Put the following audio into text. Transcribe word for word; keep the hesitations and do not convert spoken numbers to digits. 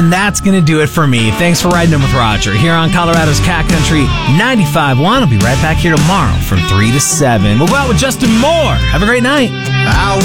and that's going to do it for me. Thanks for riding in with Roger here on Colorado's Cat Country ninety-five point one. I'll be right back here tomorrow from three to seven. We'll go out with Justin Moore. Have a great night. I